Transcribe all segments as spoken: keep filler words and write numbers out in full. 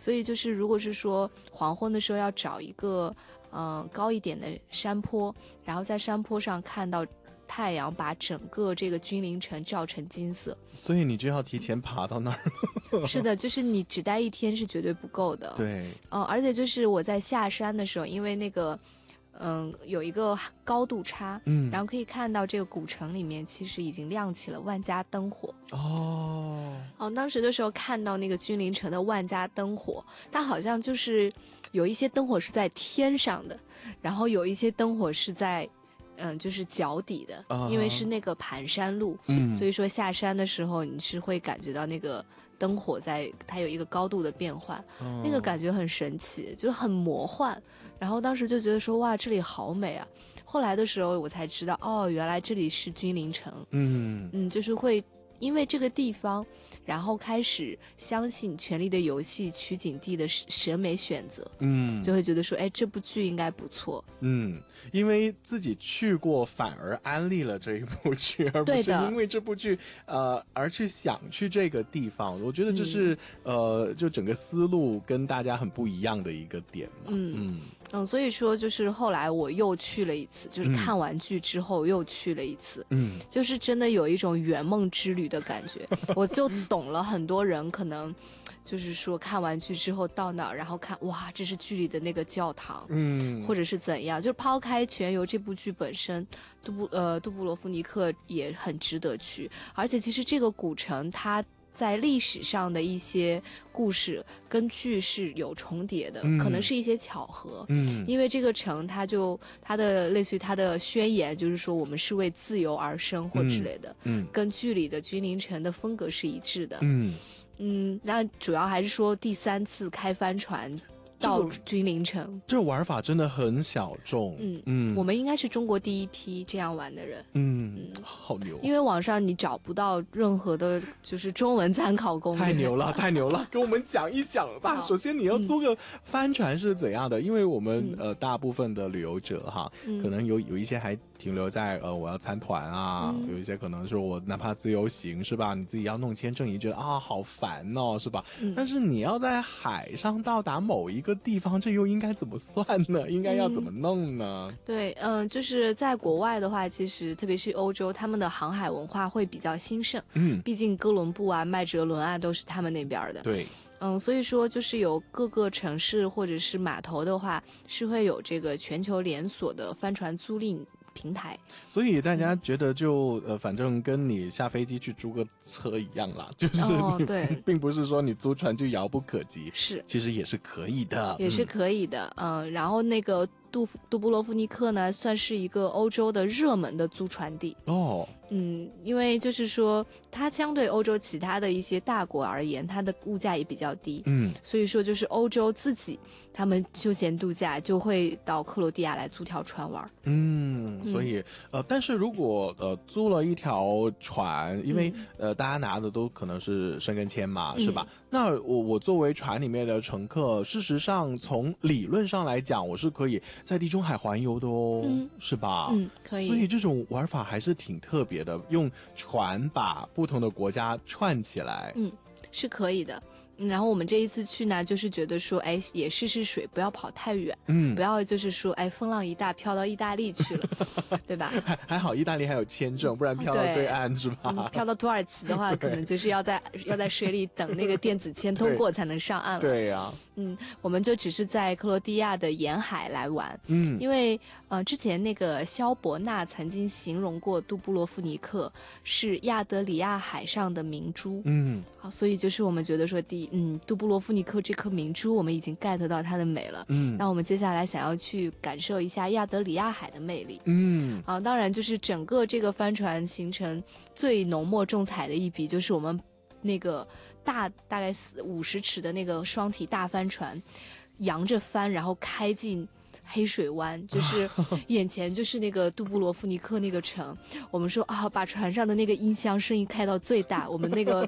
所以就是如果是说黄昏的时候要找一个嗯、呃、高一点的山坡，然后在山坡上看到太阳把整个这个君临城照成金色， 所以你就要提前爬到那儿。 是的，就是你只待一天是绝对不够的。 对， 嗯、呃，而且就是我在下山的时候，因为那个嗯有一个高度差， 嗯， 然后可以看到这个古城里面其实已经亮起了万家灯火。 哦哦，当时的时候看到那个君临城的万家灯火，它好像就是有一些灯火是在天上的，然后有一些灯火是在嗯，就是脚底的， uh-huh. 因为是那个盘山路， 嗯， 所以说下山的时候你是会感觉到那个灯火在它有一个高度的变换， 哦， 那个感觉很神奇，就是很魔幻。然后当时就觉得说哇，这里好美啊。后来的时候我才知道，哦，原来这里是君临城。 嗯嗯，就是会因为这个地方，然后开始相信《权力的游戏》取景地的审美选择， 嗯， 就会觉得说，哎，这部剧应该不错。 嗯，因为自己去过，反而安利了这一部剧，而不是因为这部剧呃而去想去这个地方。我觉得这是、嗯、呃，就整个思路跟大家很不一样的一个点嘛。 嗯嗯嗯，所以说就是后来我又去了一次，就是看完剧之后又去了一次， 嗯， 就是真的有一种圆梦之旅的感觉。我就懂了很多人可能就是说看完剧之后到那儿，然后看哇，这是剧里的那个教堂， 嗯， 或者是怎样。就是抛开《全游》这部剧本身，杜布呃杜布罗夫尼克也很值得去，而且其实这个古城它在历史上的一些故事跟剧是有重叠的、嗯、可能是一些巧合。 嗯， 因为这个城它就它的类似于它的宣言就是说我们是为自由而生或之类的， 嗯，嗯跟剧里的君临城的风格是一致的。 嗯嗯，那主要还是说第三次开帆船到君临城、 这个、这玩法真的很小众。 嗯嗯， 我们应该是中国第一批这样玩的人。 嗯, 嗯好牛， 因为网上你找不到任何的就是中文参考攻略。 太牛了太牛了，跟我们讲一讲吧。首先你要租个帆船是怎样的、嗯、因为我们、嗯、呃大部分的旅游者哈、嗯、可能有有一些还停留在呃我要参团啊、嗯、有一些可能是我哪怕自由行是吧，你自己要弄签证你觉得啊好烦哦是吧、嗯、但是你要在海上到达某一个地方，这又应该怎么算呢？应该要怎么弄呢？ 嗯、对嗯、呃，就是在国外的话，其实特别是欧洲，他们的航海文化会比较兴盛。 嗯， 毕竟哥伦布啊麦哲伦啊都是他们那边的。 对， 嗯，所以说就是有各个城市或者是码头的话，是会有这个全球连锁的帆船租赁平台。 所以大家觉得就、嗯、呃，反正跟你下飞机去租个车一样啦，就是、 哦、对， 并不是说你租船就遥不可及， 是， 其实也是可以的， 也是可以的。嗯，嗯然后那个杜杜布罗夫尼克呢，算是一个欧洲的热门的租船地哦。 嗯，因为就是说它相对欧洲其他的一些大国而言，它的物价也比较低。 嗯， 所以说就是欧洲自己他们休闲度假就会到克罗地亚来租条船玩。 嗯，所以、嗯、呃，但是如果呃租了一条船，因为、嗯、呃大家拿的都可能是申根签嘛，是吧？嗯、那我我作为船里面的乘客，事实上从理论上来讲，我是可以在地中海环游的哦，嗯、是吧？ 嗯，可以。 所以这种玩法还是挺特别的，用船把不同的国家串起来。 嗯，是可以的。然后我们这一次去呢，就是觉得说，哎，也试试水，不要跑太远， 嗯， 不要就是说，哎，风浪一大飘到意大利去了，对吧？ 还还好，意大利还有签证，不然飘到对岸是吧？ 嗯、飘到土耳其的话，可能就是要在要在水里等那个电子签通过才能上岸了。 对呀、啊， 嗯，我们就只是在克罗地亚的沿海来玩， 嗯， 因为呃，之前那个萧伯纳曾经形容过杜布罗夫尼克是亚得里亚海上的明珠， 嗯， 好，所以就是我们觉得说第。嗯，杜布罗夫尼克这颗明珠，我们已经 get 到它的美了。 嗯， 那我们接下来想要去感受一下亚得里亚海的魅力。 嗯， 啊，当然就是整个这个帆船行程最浓墨重彩的一笔，就是我们那个大大概五十尺的那个双体大帆船，扬着帆，然后开进黑水湾，就是眼前就是那个杜布罗夫尼克那个城。我们说啊，把船上的那个音箱声音开到最大，我们那个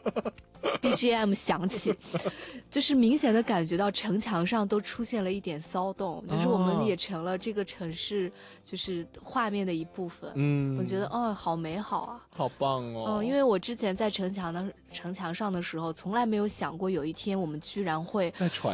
B G M 响起，就是明显的感觉到城墙上都出现了一点骚动，就是我们也成了这个城市就是画面的一部分。 嗯， 我觉得哦，好美好啊， 好棒哦。 嗯，因为我之前在城墙的城墙上的时候，从来没有想过有一天我们居然会在船